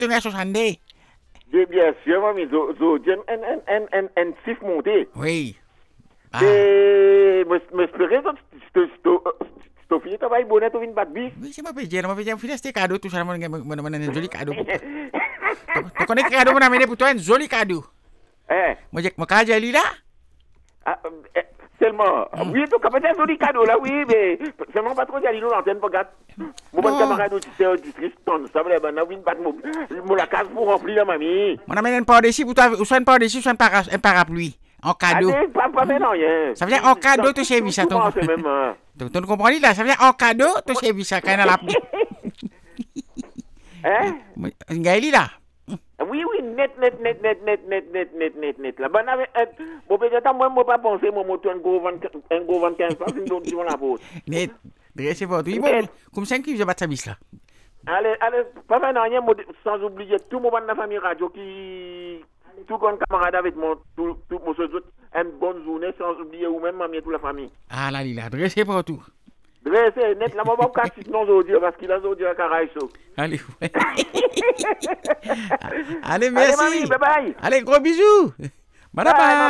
tengah sosande. Bien sûr, mamie, en sif monté. Oui. Me espérer sto fini travail bonnet ou une batte bi. Oui, c'est ma pédière, filer este cadeau, tout ça, un joli cadeau pour toi. Tu connais cadeau, mon amené pour toi, un joli cadeau. Moi, j'ai mon cadeau, il est là. Seulement, oui, tu as peut-être un joli cadeau là, oui, mais seulement pas trop d'aller nous l'antenne pour gâter. Mon bon camarade auditeur, auditrice, ça va, ben, une batte, mon la case pour remplir la mamie. On amène un par-dessus pour toi, ou soit un par-dessus, soit un parapluie. En cadeau. Pas rien. Ça veut dire en cadeau, tu sais, ça. Tu comprends là? Ça veut dire en cadeau, tu sais, ça, quand on a la pluie. Gaëli là? Oui, net. Là, bon, peut-être, moi, pas penser, moi, un gros 25 francs, c'est une autre la pause. Net. C'est pas tout. Comme 5 qui je battre sa bis là. Allez, pas maintenant, sans oublier tout le monde de la famille radio qui. Tout comme camarade avec moi, tout mon autres, une bonne journée, sans oublier ou même mamie et toute la famille. Ah là, il a dressé pour tout. Dressé, net, là, moi, je vais casser non audio parce qu'il a audio à Caraïso. Allez, allez, merci. Allez, mamie, bye bye. Allez, gros bisous. Bye bye.